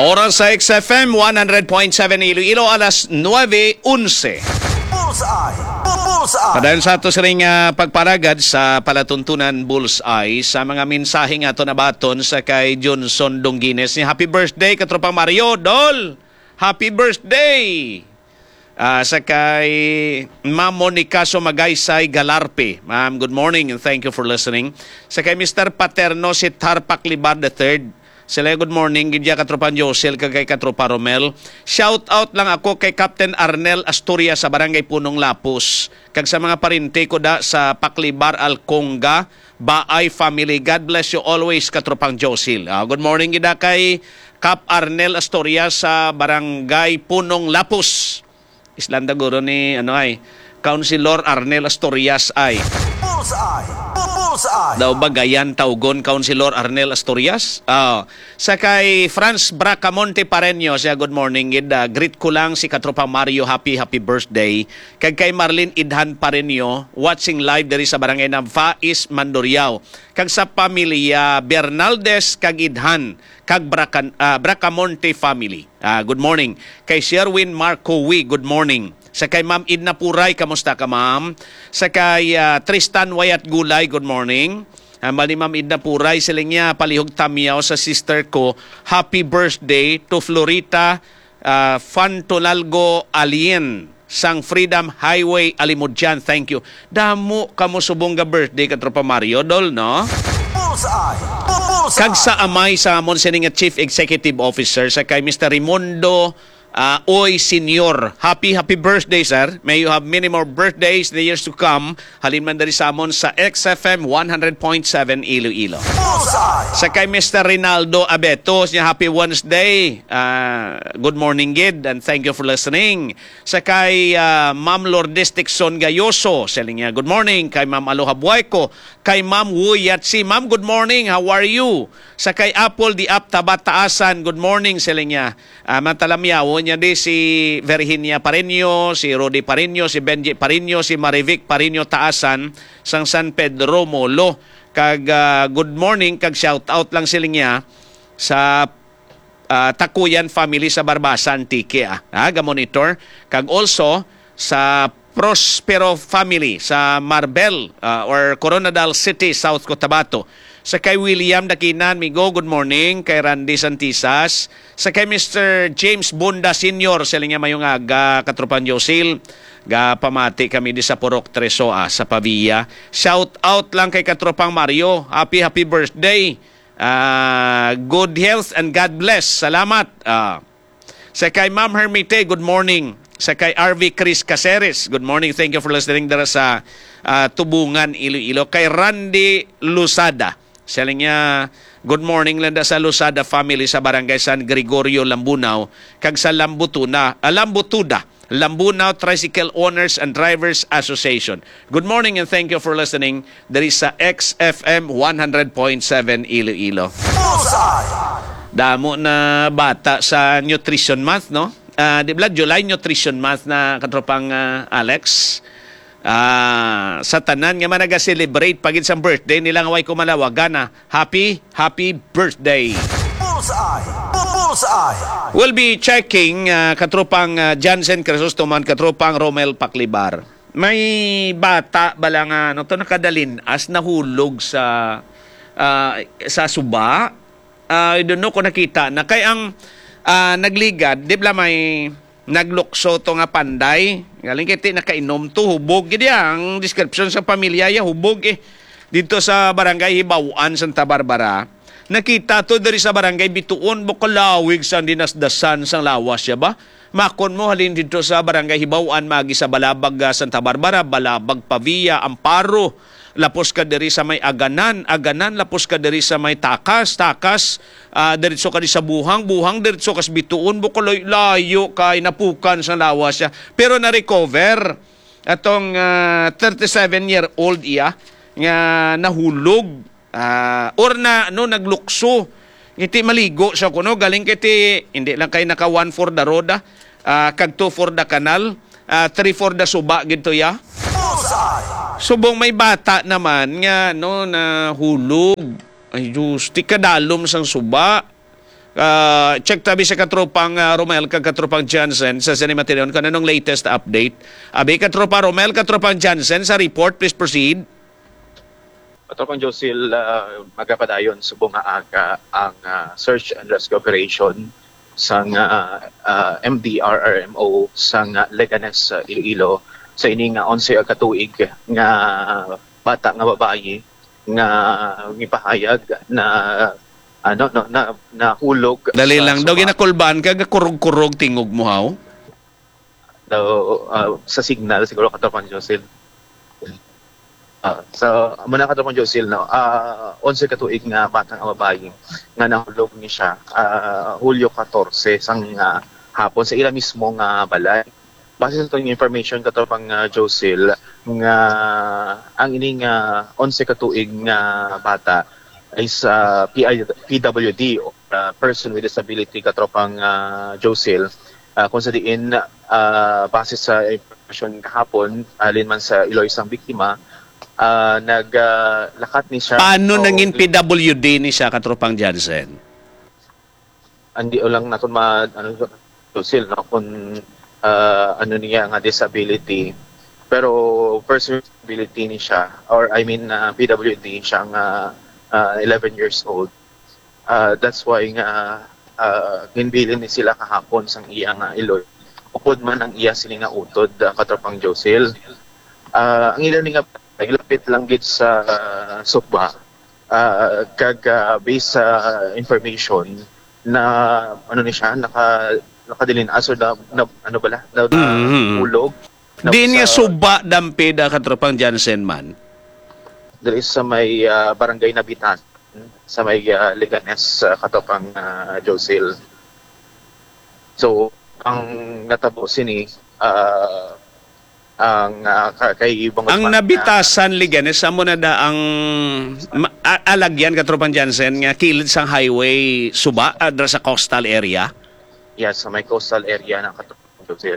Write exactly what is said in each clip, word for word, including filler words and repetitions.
Oras sa X F M one hundred point seven Iloilo, alas nueve onse. Bullseye! Bullseye! Padayon sa ato siring uh, pagparagad sa palatuntunan Bullseye sa mga mensahe nga ito na baton sa kay Johnson Dongines ni happy birthday katropang Mario Dol. Happy birthday! Uh, sa kay Ma'am Monica Somagaysay Galarpe. Ma'am, good morning and thank you for listening. Sa kay Mister Paterno si Tarpak Libar the third. Sila, good morning. Gidya katropan Josel, kagay katropa Romel. Shout out lang ako kay Captain Arnel Asturias sa Barangay Punong Lapus. Kag sa mga parinte ko da sa Paklibar Alconga, Baay family. God bless you always, katropang Josel. Uh, good morning gida kay Cap Arnel Asturias sa Barangay Punong Lapus. Islanda guro ni ano ay Councilor Arnel Asturias ay Bullseye! Bullseye! daw bagayan taugon Councilor Arnel Asturias. Oh. Sa kay Franz Bracamonte Pareño, siya good morning. Uh, greet ko lang si katropang Mario, happy happy birthday. Kag kay Marlene Idhan Pareño, watching live diri sa barangay ng Fais Mandurriao. Kag sa pamilya Bernaldez kag Idhan kag Bracan, uh, Bracamonte family. Uh, good morning. Kay Sherwin Marco Wi, good morning. Sa kay Ma'am Idna Puray, kamusta ka ma'am? Sa kay uh, Tristan Wayat Gulay, good morning. Uh, Mali Ma'am Idna Puray, siling niya palihog tamiyaw sa sister ko. Happy birthday to Florita uh, Fantolalgo Alien sang Freedom Highway Alimudjan. Thank you. Damo kamo subong ga birthday katropa Mario Dol, no? Bullseye! Bullseye! Kag sa amay sa Monsining Chief Executive Officer sa kay Mister Raimundo Uh, Oy Senior, happy happy birthday sir. May you have many more birthdays in the years to come. Halin man dari samon sa X F M one hundred point seven Iloilo. Bullseye! Sa kay Mister Rinaldo Abeto, niya happy Wednesday. Uh, good morning gid and thank you for listening. Sa kay uh, Ma'am Lourdes Dixon Gayoso, selling niya good morning. Kay Ma'am Aloha Buayko, kay Ma'am Wuyatsi, Ma'am good morning, how are you? Sa kay Apple di Aptabat Taasan, good morning selling niya. Uh, Matalamyaw niya di si Virginia Pareño, si Rodi Pareño, si Benji Pareño, si Marivic Pareño Taasan sang San Pedro Molo. Kag uh, good morning, kag shout out lang sila niya sa uh, Takuyan family sa Barbasan, Tiki. Ah, ga-monitor. Kag also sa Prospero family sa Marbel uh, or Coronadal City, South Cotabato. Sa kay William Dakinan, Migo, good morning. Kay Randy Santisas. Sa kay Mister James Bunda Senior, sila niya mayong aga, katropan Josil. Ga pamati kami di sa Purok Tresoa sa Pavia. Shout out lang kay katropang Mario. Happy, happy birthday. Uh, good health and God bless. Salamat. Uh, sa kay Ma'am Hermite, good morning. Sa kay R V Chris Caceres, good morning. Thank you for listening dara sa uh, Tubungan, Iloilo. Kay Randy Lusada, siya niya, good morning landa sa Lusada family sa Barangay San Gregorio, Lambunaw. Kag sa Lambutuna, uh, Lambutuda, Lambunaw Tricycle Owners and Drivers Association. Good morning and thank you for listening. There is sa X F M one hundred point seven Iloilo. Bullseye! Damo na bata sa Nutrition Month, no? Uh, di ba, July Nutrition Month na katropang uh, Alex. Uh, sa tanan nga man naga-celebrate pagid sa birthday nila nga way kumalawagan na happy, happy birthday. Bullseye! Bullseye! We'll be checking uh, katropang uh, Jansen Crisostoman, katropang Romel Paklibar. May bata ba lang uh, no, to nakadalin as nahulog sa uh, sa suba. Uh, I don't know kung nakita na kay ang Uh, nagligad, di ba may naglukso to nga panday. Galing kiti nakainom to, hubog. Gidi ang description sa pamilya ya, hubog eh. Dito sa barangay Hibawaan, Santa Barbara. Nakita to dari sa barangay Bituon, bukalawig sa dinasdasan sang lawas ya ba? Makon mo halin dito sa barangay Hibawaan, magi sa Balabag, Santa Barbara, Balabag, Pavia, Amparo. Lapos ka diri sa may Aganan, Aganan, lapos ka diri sa may Takas, Takas, uh, diretso ka di sa Buhang, Buhang, diretso ka sa Bituon, bukuloy, layo kay napukan sa lawas siya. Pero na-recover atong uh, thirty-seven-year-old iya nga nahulog uh, or na no, naglukso. Iti maligo siya kuno, galing kiti, hindi lang kay naka one for the road, uh, kag two for the canal, uh, three for the suba, gito ya. Subong may bata naman nga no na hulog. Ay Diyos, ti kadalom sang suba. Uh, check tabi sa katropang uh, Romel kag katropang Johnson sa Cinema Materion kananong latest update. Abi katropa Romel, katropang Johnson sa report, please proceed. Katropang Josil, uh, magkapadayon subong nga aga ang uh, search and rescue operation sa uh, uh, M D R R M O sa uh, Leganes, uh, Iloilo sa ining uh, onse ka tuig nga bata nga babae nga gipahayag na ano no na nahulog. Dali lang daw ginakulbaan kag kurog-kurog tingog mo haw. Daw uh, sa signal siguro katropang Josil. Uh, so, muna ka naman Josil, no? Uh, onse katuig nga batang babae nga nahulog ni siya uh, Hulyo fourteen sang uh, hapon sa ila mismo nga balay. Base sa itong information katropang uh, Josil nga ang ining uh, onse katuig nga bata ay sa P W D o uh, person with disability katropang uh, Josil. Uh, kung sa diin uh, base sa information kahapon alin man sa Iloy sang biktima. Uh, naglakat uh, ni siya. Paano so, naging P W D ni siya katropang Johnson? Andi o lang naton ma ano Josil no kung uh, ano niya nga disability. Pero person with disability ni siya or I mean uh, P W D siya nga uh, eleven years old. Uh, that's why nga uh, ginbilin ni sila kahapon sang iya nga Iloy. Upod man ang iya sila nga utod uh, katropang Josil. Uh, ang ilan nga ilapit lang gid sa uh, Suba uh, kag uh, based sa uh, information na ano ni siya naka nakadilin aso na, na ano bala na, na mm-hmm. ulog di niya Suba dampida katropang Johnson man diri sa may uh, barangay Nabitan sa may uh, Leganes uh, katropang uh, Josil. So ang natabo sini uh, ang uh, kay ibang ang nabitasan Leganes amo na da ang ma- alagyan katropang Johnson nga kilid sang highway Suba adra sa coastal area. Yes, sa may coastal area ng katropang Josil.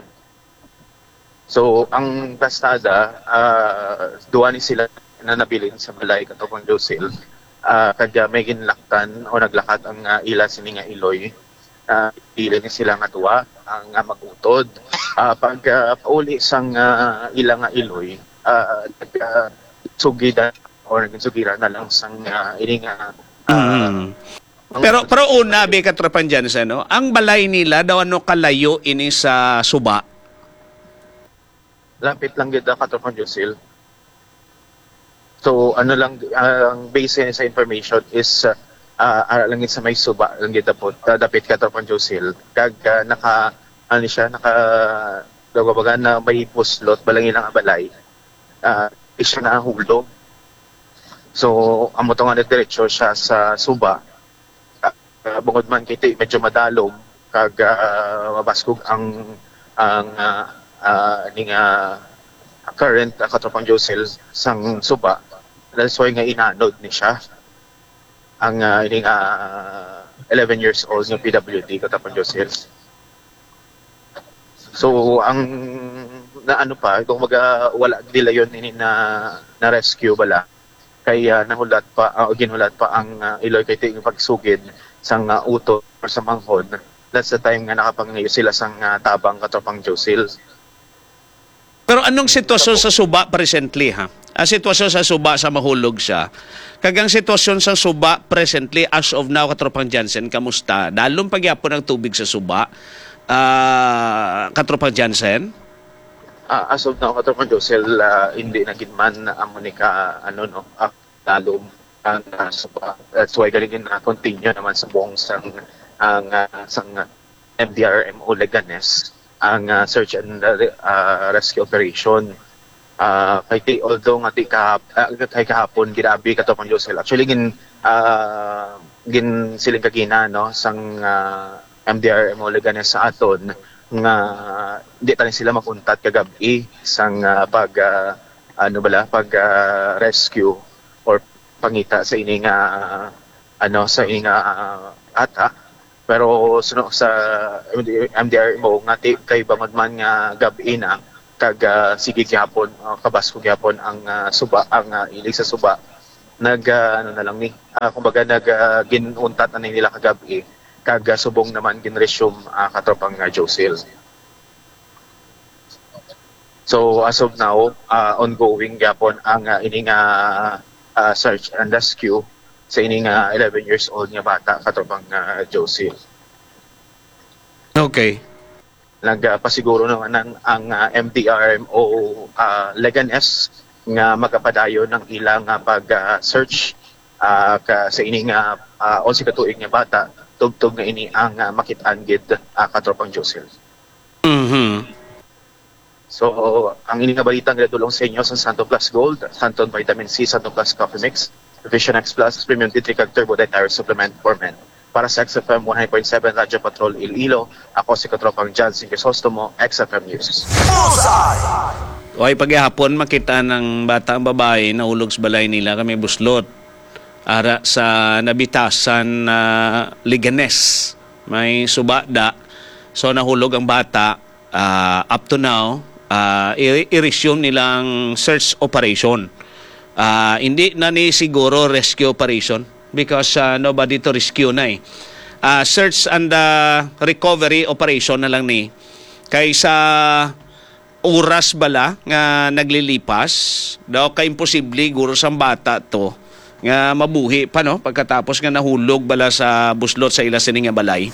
So ang pastada uh, duwa ni sila na nabilin sa balay katropang Josil uh, kag may ginlaktan o naglakad ang uh, ila sini nga Iloy. Uh, pili ni sila nga duwa ang uh, magutod uh, pag uh, pauli sang uh, ilang nga Iloy uh, nag uh, sugidan or nagsugira na lang sang uh, ining uh, mm. pero pero una be katropang Johnson no ang balay nila daw ano kalayo ini sa Suba. Lapit lang gid katropang Josil. So ano lang ang uh, base sa information is uh, uh, ara lang sa may Suba lang gid po dapit katropang Josil kag uh, naka ano siya naka dagabaga na may puslot balangin ang balay uh, siya na hulog. So amo to nga diretso siya sa Suba uh, uh, bungod man kiti medyo madalom kag uh, mabaskog ang ang uh, uh, ning uh, current uh, katropang Josil sang Suba. That's why nga inanod ni siya ang uh, ining uh, eleven years old ng P W D katropang Josil. So ang na ano pa kung maga wala dila yon ini na na rescue bala kaya nahulat pa uh, ginulat pa ang uh, Iloy kay ting pagsugid sang uh, uto or sa manghod. That's the time nga nakapangayo sila sang uh, tabang katropang Josil. Pero anong sitwasyon sa Suba presently ha? Ang sitwasyon sa Suba sa mahulog siya. Kagang sitwasyon sa Suba presently as of now katropang Johnson kamusta? Dalong pagyapon ang tubig sa Suba. Uh, katropang Johnson? Uh, as of now katropang Josil uh, hindi na ginman amo ni ka ano no uh, dalom ang uh, Suba. That's why galing na continue naman sa buong sang ang uh, sang M D R M O Leganes ang uh, search and uh, rescue operation. Uh, kay although nga ti ka uh, kay kahapon girabi katopang Josil. Actually gin uh, gin siling kagina no sang uh, M D R M O Leganes sa aton nga di ta sila makuntat kagabi sang uh, pag uh, ano bala pag uh, rescue or pangita sa ini nga uh, ano sa ini nga uh, ata. Pero suno sa M D R M O nga ti kay bangod man nga gabi na kag uh, sige gyapon uh, kabasko gyapon ang uh, Suba ang uh, ilig sa Suba nag uh, ano na lang ni uh, kumbaga nag uh, ginuntat na nila kagabi kag uh, subong naman gin-resume uh, katropang uh, Josil. So as of now, uh, ongoing gyapon ang uh, ining uh, uh, search and rescue sa ining uh, eleven years old nga bata katropang uh, Josil. Okay. Nagpasiguro naman ng ang uh, M D R M O uh, Leganes nga magapadayon ng ilang uh, pag-search uh, ka sa ining uh, uh, onse ka tuig nga bata tugtog nga ini ang uh, makit-an gid uh, katropang Josil. Mhm. So ang ini nga balita nga dulong sa inyo sa Santo Plus Gold, Santon Vitamin C, Santo Plus Coffee Mix, Vision X Plus, Premium D three kag Turbo Dietary Supplement for Men. Para sa X F M one hundred point seven Radyo Patrol Iloilo, ako si Katropang John Crisostomo, X F M News. Bullseye! Way paghapon makita ng batang babae na hulog sa balay nila kami buslot. Ara sa nabitasan na uh, Liganes. May subada. So nahulog ang bata. Uh, up to now, uh, i-resume nilang search operation. Uh, hindi na ni siguro rescue operation because uh, nobody to rescue na eh. Uh, search and uh, recovery operation na lang ni. Kaysa oras bala nga naglilipas, daw ka imposible guro sa bata to nga mabuhi pa no pagkatapos nga nahulog bala sa buslot sa ila sining nga balay.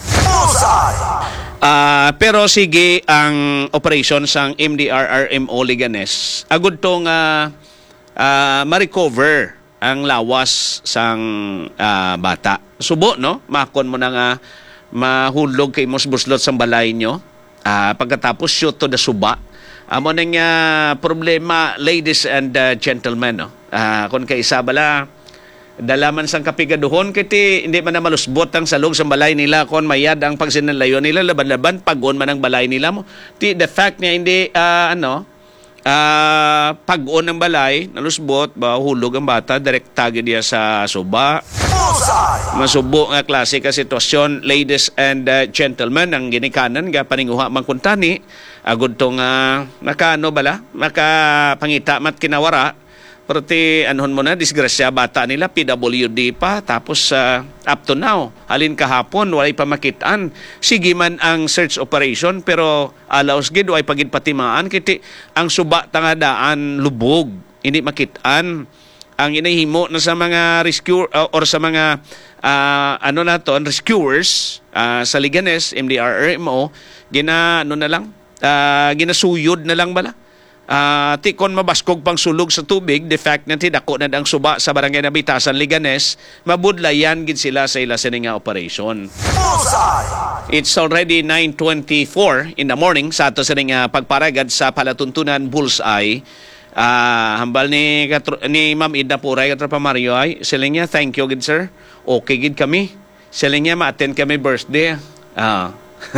Uh, pero sige ang operation sang M D R R M O Liganes agud tong uh, uh, ma-recover ang lawas sang uh, bata. Subo no, makon mo na nga mahulog kay mos buslot sang balay nyo. Uh, pagkatapos shoot to the suba. Amo uh, nang uh, problema ladies and uh, gentlemen no. Uh, kung kay isa bala dalaman sang kapigaduhon kiti hindi man na malusbot ang salog sa balay nila kon mayad ang pagsinalayo nila laban-laban pagon man ang balay nila mo. Ti the fact niya hindi uh, ano Uh, pag-on ng balay, nalusbot, ba, hulog ang bata, direct tag diya sa suba. Masubo nga klase ka sitwasyon, ladies and uh, gentlemen, ang ginikanan, nga paninguha mangkuntani, agud tong uh, nakano bala, makapangita mat kinawara, pero ti, anuhon mo na, disgrasya bata nila, P W D pa, tapos uh, up to now, halin kahapon, walay pa makitaan. Sige man ang search operation, pero alaos gid, walay pagid patimaan, kiti ang suba tangadaan lubog, hindi makitaan. Ang inahimo na sa mga rescue, uh, or sa mga, uh, ano na to, rescuers, uh, sa Liganes, M D R R M O, gina, ano na lang, uh, ginasuyod na lang bala. Uh, ti kon mabaskog pang sulog sa tubig, the fact na ti dako na ang suba sa barangay Nabitasan, Liganes, mabudlayan gid sila sa ila sining operation. It's already nine twenty-four in the morning sa ato sining uh, pagparagad sa palatuntunan Bullseye. Uh, hambal ni ni Ma'am Ida Puray katropa Mario ay sila niya, thank you gid sir. Okay gid kami. Sila niya ma-attend kami birthday. Ah.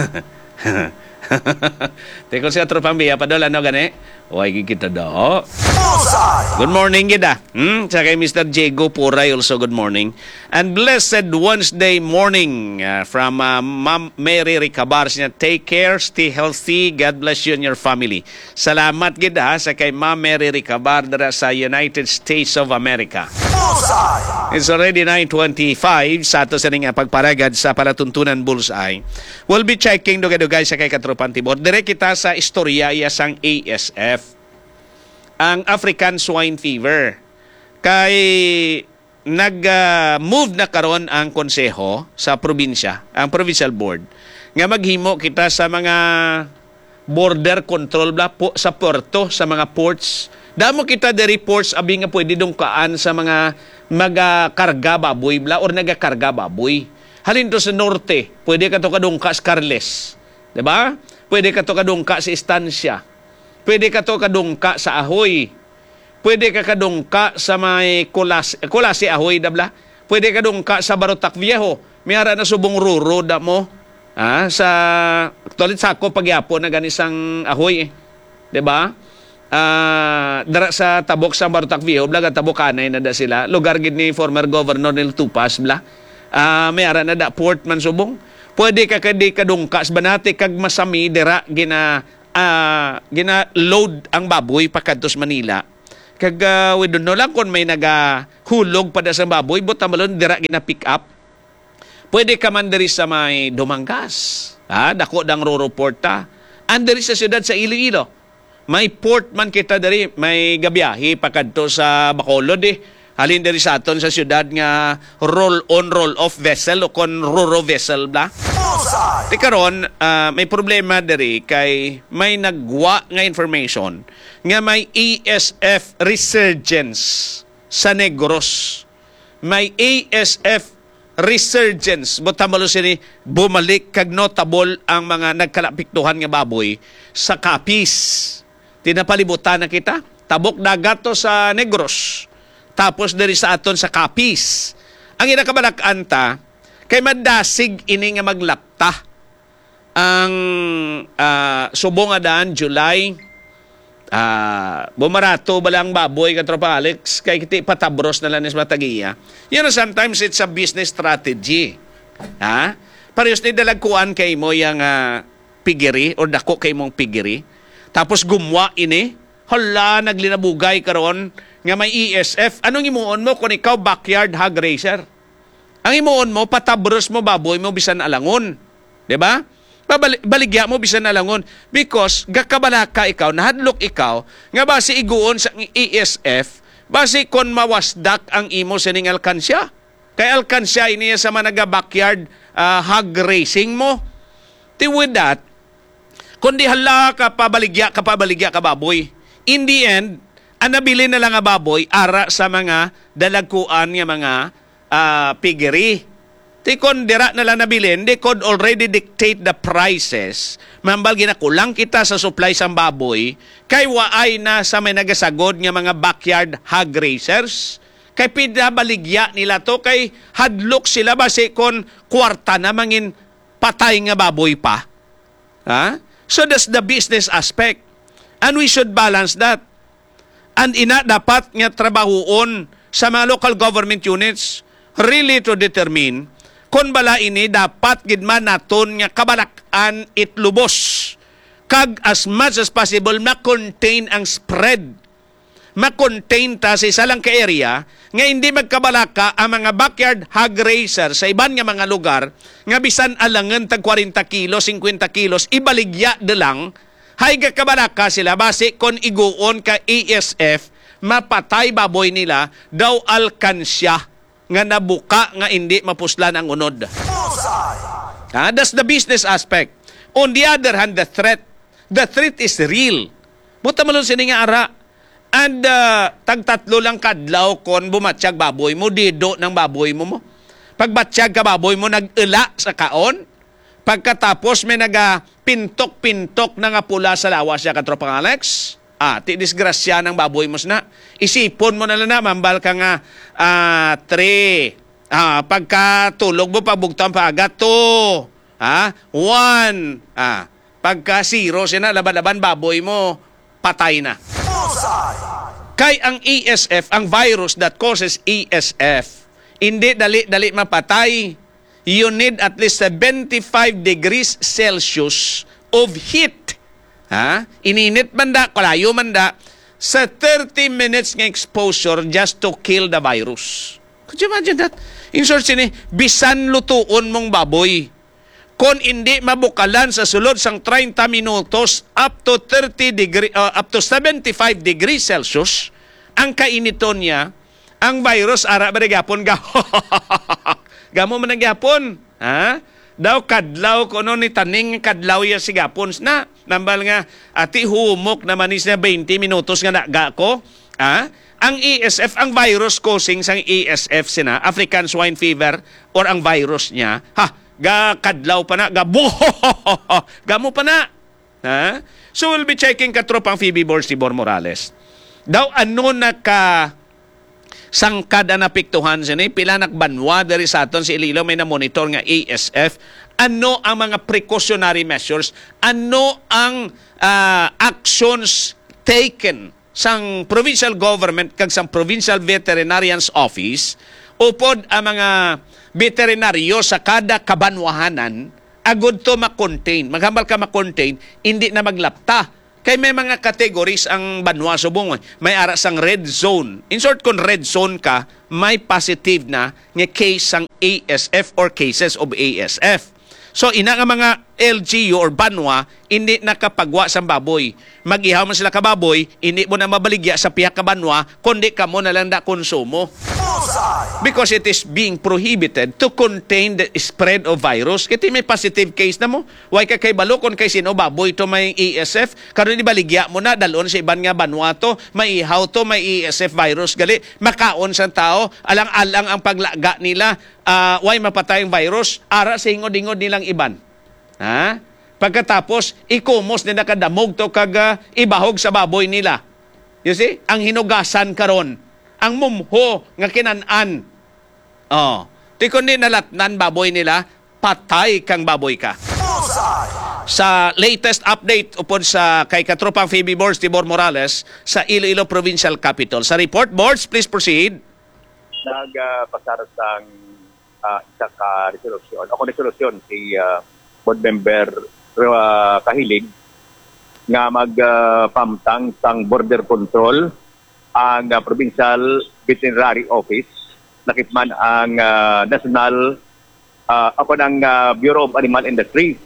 Teko siya tropang biya pa doon, ano gani? Huwag kita do. Good morning, gida. Hmm? Sa kay Mister Diego Puray also, good morning. And blessed Wednesday morning uh, from uh, Ma'am Mary Ricabar. Siya, take care, stay healthy, God bless you and your family. Salamat, gida, sa kay Ma'am Mary Ricabar dara sa United States of America. It's already nine twenty-five sa ato sa ning pagparagad sa palatuntunan Bullseye. We'll be checking dugay-dugay sa kay Katropan Tibor. Dire kita sa istorya iya sang A S F. Ang African Swine Fever. Kay nag-move uh, na karon ang konseho sa probinsya, ang provincial board, nga maghimo kita sa mga border control bla po sa porto, sa mga ports. Damo kita the reports abi nga pwede dungkaan sa mga magakarga baboy bla or nagakarga baboy. Halin to sa norte, pwede ka to kadungka sa Carles. Diba? Pwede ka to kadungka sa Estancia. Pwede ka to kadungka sa Ahoy. Pwede ka kadungka sa may Kulas, Kulasi Ahoy dabla. Pwede ka kadungka sa Barotac Viejo. Mayara na subong ruro da mo. Ah, sa tulit sako pagyapo na ganisang Ahoy eh. 'Di ba? Ah, dara sa tabok sa Barotac Viejo, blaga tabokanay na da sila. Lugar gid ni former governor Nel Tupas bla. Ah, mayara na da port man subong. Pwede ka kadi kadungka sa Banate kag Masami dira gina uh, gina-load ang baboy pakadtos Manila. Kag uh, we don't know lang kung may nagahulog pa da sa baboy, buta malon dira gina-pick up. Pwede ka man diri sa may Dumangas. Ha? Dako dang ruruporta. And diri sa siyudad sa Iloilo. May port man kita diri. May gabiyahe pakadto sa Bacolod eh. Halin diri sa aton sa siyudad nga roll-on, roll-off vessel o kon ruro vessel bla. Bullseye. Di karon, uh, may problema diri kay may nagwa nga information nga may A S F resurgence sa Negros. May A S F resurgence. Butamalo sini bumalik kag notable ang mga nagkalapiktuhan nga baboy sa Capiz. Tinapalibutan na kita. Tabok dagat to sa Negros. Tapos dari sa aton sa Capiz. Ang inakabalak-an ta, kay madasig ini nga maglapta ang uh, subong nga daan, July, uh, bumarato balang baboy ka tropa Alex, kay kiti patabros na lang is matagiya. You know, sometimes it's a business strategy. Ha? Parehas ni dalagkuan kay mo yung uh, pigiri or dako kay mong pigiri. Tapos gumwa ini, hala, naglinabugay karon nga may E S F. Anong imuon mo kung ikaw backyard hog raiser? Ang imuon mo, patabros mo baboy mo bisan alangon. Diba? Baligya mo bisan alangon. Because, gakabalaka ikaw, nahadlok ikaw, nga base iguon sa E S F, base kon mawasdak ang imo sining alkansya. Kay alkansya, iniya sa managa backyard uh, hog racing mo. Ti with that, kundi hala ka pabaligya ka pabaligya ka baboy. In the end, ang nabili na lang nga baboy ara sa mga dalagkuan nga mga uh, piggery. Ti kon dira na lang nabilin, they could already dictate the prices. Mambal ginakulang kita sa supply sa baboy, kay waay na sa may nagasagod nga mga backyard hog racers. Kay pidabaligya nila to, kay hadlok sila base kon kwarta na mangin patay nga baboy pa. Ha? So that's the business aspect. And we should balance that. And ina dapat nga trabahoon sa mga local government units really to determine kung bala ini dapat gidman naton nga kabalakan itlubos kag as much as possible ma-contain ang spread. Ma-contain ta sa isa lang ka area nga hindi magkabalaka ang mga backyard hog racer sa iban nga mga lugar nga bisan alangan tag forty kilos, fifty kilos, ibaligya de lang. Hay kabalaka sila base kon iguon ka A S F mapatay baboy nila daw alkansya nga nabuka nga hindi mapuslan ang unod. Bullseye. Ah, that's the business aspect. On the other hand, the threat, the threat is real. Buta malun sini nga ara. And uh, tagtatlo lang kadlaw kon bumatsyag baboy mo, dido ng baboy mo mo. Pagbatsyag ka baboy mo, nag-ila sa kaon. Pagkatapos may naga pintok-pintok na nga pula sa lawas siya katropang Alex. Ah, ti disgrasya ng baboy mo na. Isipon mo na lang na, mambal ka nga ah, three. Ah, pagkatulog mo, pagbugtang paagat, two. Ah, one. Ah, pagka zero siya na, laban-laban baboy mo, patay na. Bullseye. Kay ang E S F, ang virus that causes E S F, hindi dali-dali mapatay. You need at least seventy-five degrees Celsius of heat. Ha? Ininit man da, kalayo man da, sa thirty minutes ng exposure just to kill the virus. Could you imagine that? In short, sini, bisan lutuon mong baboy. Kung hindi mabukalan sa sulod sang thirty minutos up to thirty degree, uh, up to seventy-five degrees Celsius, ang kainiton niya, ang virus ara ba gapon ga gamo man gapon, ha? Daw kadlaw kuno ni taning kadlaw ya si gapon na nambal nga ati humok naman is na twenty minutos nga naga ko, ha? Ang E S F, ang virus causing sang E S F sina African swine fever or ang virus niya, ha, ga kadlaw pa na, ga gamo pa na, ha? So we'll be checking katropang Phoebe Borsibor Morales. Daw ano na ka sangkad na napiktuhan sini, pila nakbanwa dari sa aton si Iloilo may na-monitor nga A S F. Ano ang mga precautionary measures? Ano ang uh, actions taken sang provincial government kag sang provincial veterinarian's office upod ang mga veterinaryo sa kada kabanwahanan agud to ma-contain. Maghambal ka ma-contain, hindi na maglapta. Kay may mga categories ang Banwa Subong. May ara sang red zone. In short, kung red zone ka, may positive na nga case sang A S F or cases of A S F. So, ina nga mga L G U or Banwa, hindi nakapagwa sa baboy. Mag-ihaw man sila ka baboy, hindi mo na mabaligya sa pihak ka Banwa, kundi ka mo na lang da konsumo. Bullseye. Because it is being prohibited to contain the spread of virus. Kiti may positive case na mo. Why ka kay balo kung kay sino baboy to may A S F? Karon di baligya mo na dalon sa iban nga Banwa to, may ihaw to, may A S F virus gali. Makaon sa tao, alang-alang ang paglaga nila. Uh, why mapatay ang virus? Ara sa ingod-ingod nilang iban. Ha? Pagkatapos, ikumos nila kadamog to kag uh, ibahog sa baboy nila. You see? Ang hinugasan karon, ang mumho nga kinanan. Oh. Di kundi nalatnan baboy nila, patay kang baboy ka. Bullseye. Sa latest update upon sa kay Katropang Phoebe Boards Tibor Morales sa Iloilo Provincial Capital. Sa report, Boards, please proceed. Nagpasaras uh, ang uh, isa ka resolusyon. Ako resolusyon si uh, board member uh, Kahilig nga magpamtang uh, sang border control ang uh, Provincial Veterinary Office, nakitman ang uh, National uh, ako ng uh, Bureau of Animal Industry.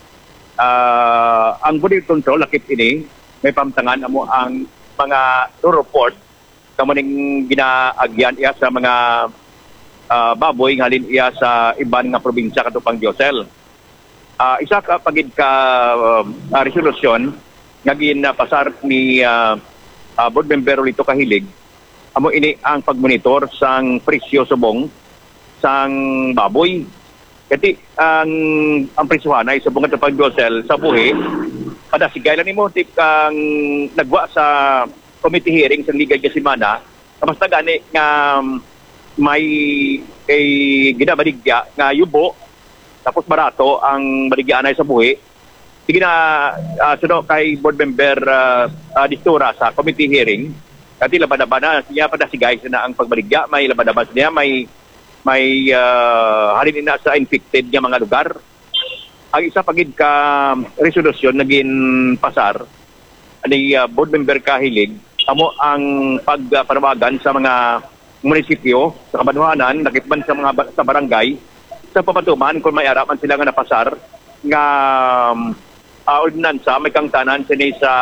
Uh, ang border control, nakit ini, may pamtangan amo ang mga report kamuning ginaagyan iya sa mga uh, baboy nga halin iya sa iban nga probinsya katupang Diosel. Uh, isa ka pagid ka uh, uh, resolusyon nga ginapasar ni uh, uh, board member Lito Kahilig amo ini ang pagmonitor sang presyo subong sang baboy. Kasi ang ang presyohan ay subong katupang Diosel sa buhi pada sigay lang nimo tip kang nagwa sa committee hearing sa Ligay Gasimana, tapos na gani nga may kay ginabaligya nga yubo, tapos barato ang baligyan ay sa buhi. Sige na, uh, suno kay board member uh, uh, Distura sa committee hearing, kasi labadaba na, siya pa na sigay na ang pagbaligya, may labadaba niya, may may uh, halin na sa infected nga mga lugar. Ang isa pagid ka resolusyon naging pasar, ani uh, board member Kahilig, amo ang pagpanawagan sa mga munisipyo sa Kabanwanan, nakitman sa mga sa barangay, sa papatuman kung may araman sila nga napasar nga um, uh, ordinansa may kangtanan sini sa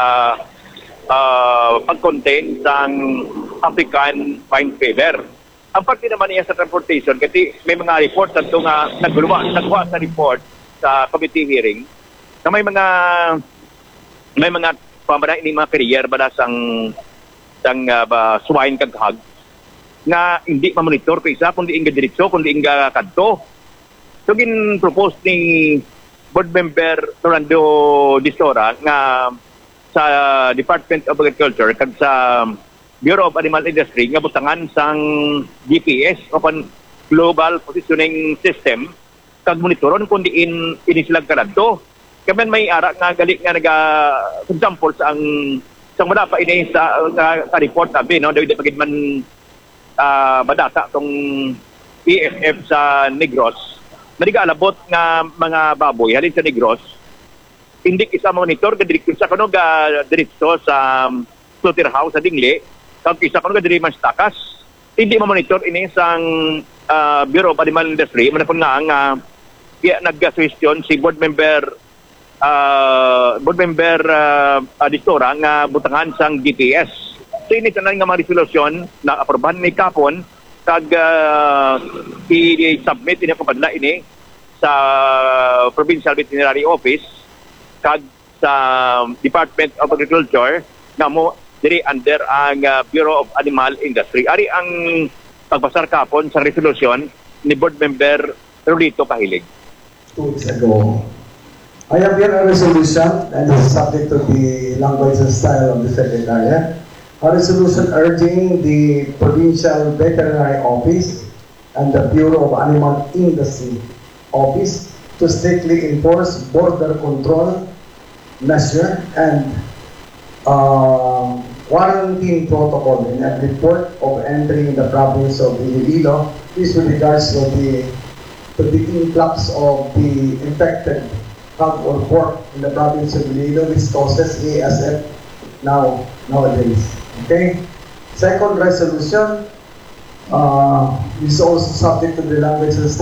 uh, pag-contain sang African Pine Fever. Ang parte naman niya sa transportation, kasi may mga report sa ito nga nagluwa, nagwa sa report sa committee hearing na may mga may mga pamana ini mga career bala sang sang uh, ba, swine kaghag nga hindi ma-monitor ko isa kundi inga diretso kundi inga kadto. So gin propose ni board member Rolando Distora nga sa Department of Agriculture kag sa Bureau of Animal Industry nga butangan sang G P S open Global Positioning System kag monitoron kundi in ini sila kadto. Kaman may ara nga gali nga naga for example sa ang sang madapa ini sa, sa, sa report sabi no dawid pagid man uh, badata tong E F F sa Negros naligalabot nga mga baboy halin sa Negros hindi isa monitor ka direkto sa kuno ga diretso sa um, slaughterhouse sa Dingle kag isa kuno ga diri man takas hindi ma-monitor ini sang uh, Bureau of Animal Industry man kun nga nga uh, nagga-question si board member Uh, board member uh, Distora nga butangan sang G P S. So ini tanan nga mga resolusyon na aprobahan ni Kapon kag uh, i-submit ini kapadla ini sa Provincial Veterinary Office kag sa Department of Agriculture nga mo diri under ang uh, Bureau of Animal Industry. Ari ang pagbasar kapon sa resolusyon ni board member Rolito Kahilig. Two weeks ago, I have here a resolution, and this is subject to the language and style of the Secretariat. A resolution urging the Provincial Veterinary Office and the Bureau of Animal Industry Office to strictly enforce border control measure and uh, quarantine protocol in every port of entry in the province of Iloilo. This with regards to the to the influx of the infected hog or pork in the province of Iloilo, which causes A S F now nowadays. Okay. Second resolution uh, is also subject to the language and